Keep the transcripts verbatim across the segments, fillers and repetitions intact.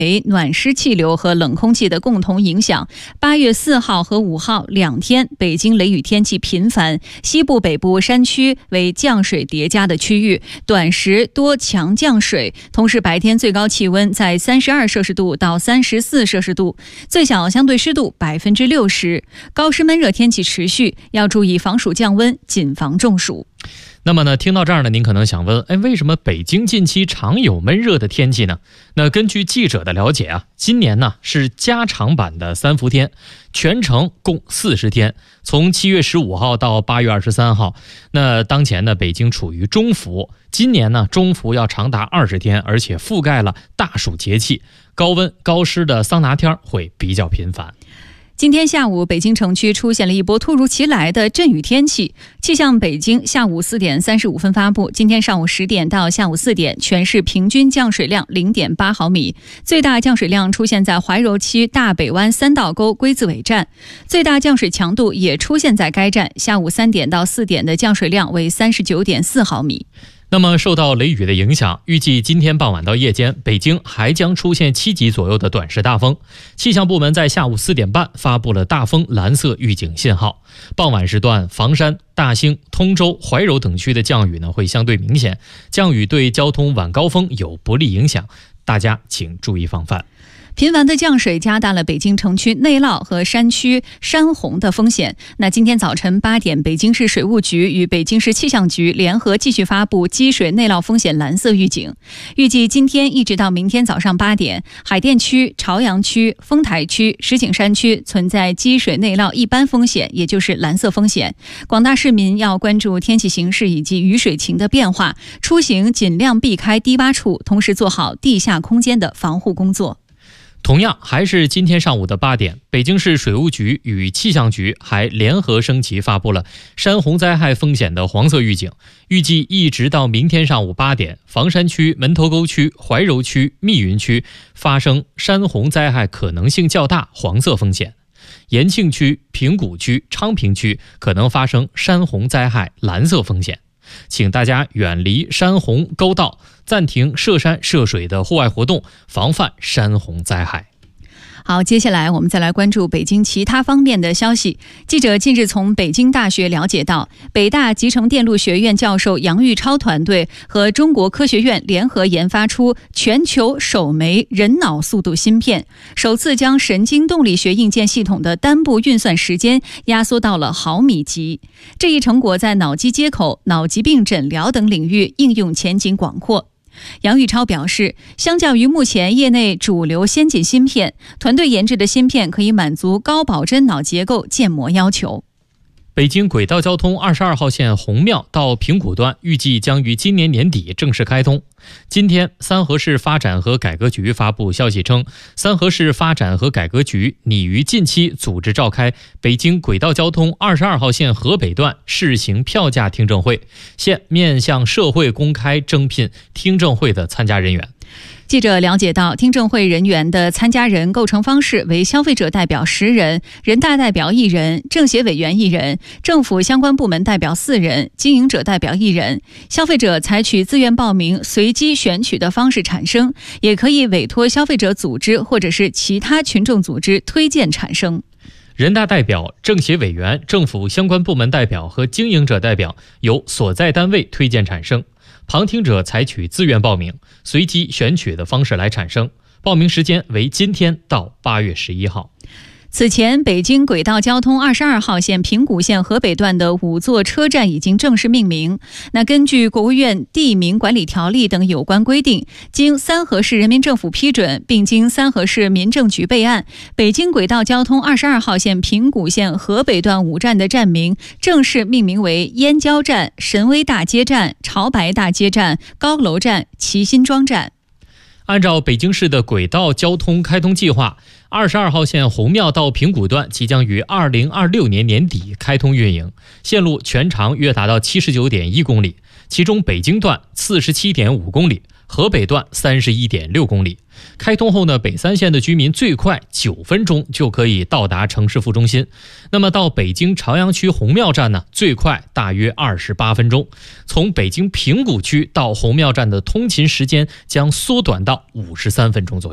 暖湿气流和冷空气的共同影响，八月四号和五号两天，北京雷雨天气频繁，西部、北部山区为降水叠加的区域，短时多强降水，同时白天最高气温在三十二摄氏度到三十四摄氏度，最小相对湿度百分之六十，高湿闷热天气持续，要注意防暑降温，谨防中暑。 那么呢，听到这儿呢，您可能想问，哎，为什么北京近期常有闷热的天气呢？那根据记者的了解啊，今年呢是加长版的三伏天，全程共四十天，从七月十五号到八月二十三号。那当前呢，北京处于中伏，今年呢中伏要长达二十天，而且覆盖了大暑节气，高温高湿的桑拿天会比较频繁。 今天下午，北京城区出现了一波突如其来的阵雨天气。气象北京下午四点三十五分发布，今天上午十点到下午四点，全市平均降水量 零点八毫米，最大降水量出现在怀柔区大北湾三道沟龟字尾站，最大降水强度也出现在该站，下午三点到四点的降水量为 三十九点四毫米。 那么受到雷雨的影响，预计今天傍晚到夜间，北京还将出现七级左右的短时大风。气象部门在下午四点半发布了大风蓝色预警信号。傍晚时段，房山、大兴、通州、怀柔等区的降雨呢会相对明显，降雨对交通晚高峰有不利影响，大家请注意防范。 频繁的降水加大了北京城区内涝和山区山洪的风险。那今天早晨八点，北京市水务局与北京市气象局联合继续发布积水内涝风险蓝色预警。预计今天一直到明天早上八点，海淀区、朝阳区、丰台区、石景山区存在积水内涝一般风险，也就是蓝色风险。广大市民要关注天气形势以及雨水情的变化，出行尽量避开低洼处，同时做好地下空间的防护工作。 同样还是今天上午的八点，北京市水务局与气象局还联合升级发布了山洪灾害风险的黄色预警，预计一直到明天上午八点，房山区、门头沟区、怀柔区、密云区发生山洪灾害可能性较大黄色风险，延庆区、平谷区、昌平区可能发生山洪灾害蓝色风险。请大家远离山洪沟道，暂停涉山涉水的户外活动，防范山洪灾害。 好，接下来我们再来关注北京其他方面的消息。记者近日从北京大学了解到，北大集成电路学院教授杨玉超团队和中国科学院联合研发出全球首枚人脑速度芯片，首次将神经动力学硬件系统的单步运算时间压缩到了毫米级。这一成果在脑机接口、脑疾病诊疗等领域应用前景广阔。杨玉超表示，相较于目前业内主流先进芯片，团队研制的芯片可以满足高保真脑结构建模要求。 北京轨道交通二十二号线虹庙到平谷段预计将于今年年底正式开通。今天，三河市发展和改革局发布消息称，三河市发展和改革局拟于近期组织召开北京轨道交通二十二号线河北段试行票价听证会，现面向社会公开征聘听证会的参加人员。 记者了解到，听证会人员的参加人构成方式为消费者代表十人，人大代表一人，政协委员一人，政府相关部门代表四人，经营者代表一人。消费者采取自愿报名、随机选取的方式产生，也可以委托消费者组织或者是其他群众组织推荐产生。 人大代表、政协委员、政府相关部门代表和经营者代表由所在单位推荐产生。旁听者采取自愿报名、随机选取的方式来产生，报名时间为今天到八月十一号。 此前，北京轨道交通二十二号线平谷线河北段的五座车站已经正式命名。那根据国务院地名管理条例等有关规定，经三河市人民政府批准，并经三河市民政局备案，北京轨道交通二十二号线平谷线河北段五站的站名正式命名为燕郊站、神威大街站、潮白大街站、高楼站、齐辛庄站。 按照北京市的轨道交通开通计划，二十二号线虹庙到平谷段即将于二零二六年年底开通运营，线路全长约达到七十九点一公里，其中北京段四十七点五公里，河北段三十一点六公里。开通后呢，北三县的居民最快九分钟就可以到达城市副中心。那么到北京朝阳区虹庙站呢，最快大约二十八分钟。从北京平谷区到虹庙站的通勤时间将缩短到五十三分钟左右。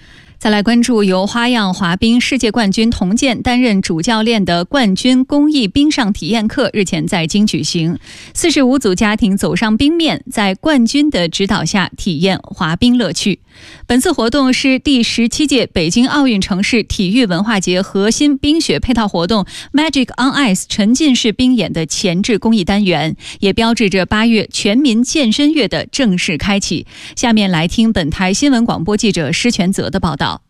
再来关注由花样滑冰世界冠军童健担任主教练的冠军公益冰上体验课日前在京举行，四十五组家庭走上冰面，在冠军的指导下体验滑冰乐趣。本次活动是第十七届北京奥运城市体育文化节核心冰雪配套活动 Magic on Ice 沉浸式冰演的前置公益单元，也标志着八月全民健身月的正式开启。下面来听本台新闻广播记者施全泽的报道。